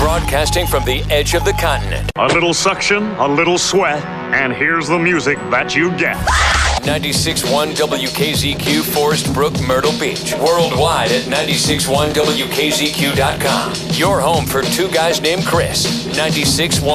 Broadcasting from the edge of the continent. A little suction, a little sweat, and here's the music that you get. 96.1 WKZQ, Forest Brook, Myrtle Beach. Worldwide at 96.1WKZQ.com. Your home for two guys named Chris. 96.1.